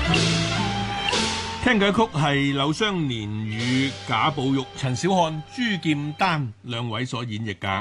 聽嘅曲係柳湘年與賈寶玉、陳小漢、朱劍丹兩位所演繹㗎。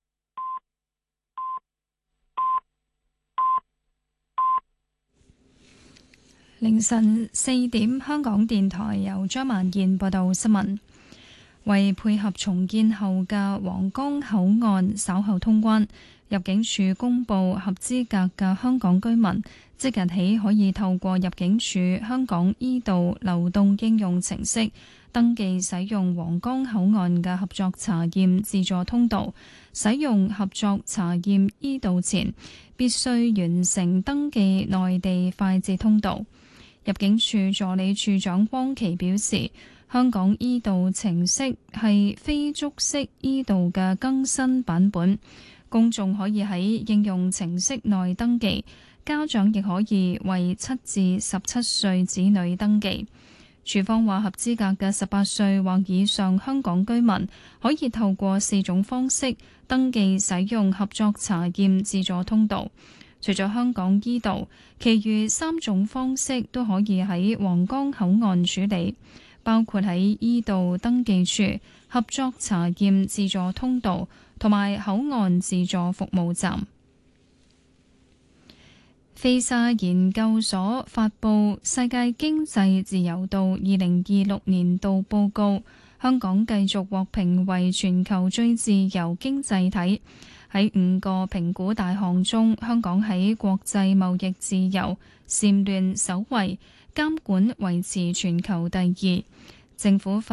凌晨4點，香港電台由張曼燕報道新聞。為配合重建後嘅皇崗口岸稍後通關，入境處公布合資格嘅香港居民即日起可以透過入境處香港 e 道流動應用程式登記使用皇崗口岸嘅合作查驗自助通道。使用合作查驗 e 道前，必須完成登記內地快捷通道。入境處助理處長汪琪表示，香港 e 道程式係非觸式 e 道嘅更新版本，公眾可以喺應用程式內登記，家長亦可以為7至17歲子女登記。處方話，合資格嘅18歲或以上香港居民可以透過4種方式登記使用合作查驗自助通道。除咗香港 e 道，其餘3種方式都可以喺皇崗口岸處理，包括喺 e 道登記處、合作查驗自助通道同埋口岸自助服務站。菲沙研究所發布世界經濟自由度2026年度報告，香港繼續獲評為全球最自由經濟體。喺5個評估大項中，香港喺國際貿易自由、蟬聯首位，監管維持全球第2。政府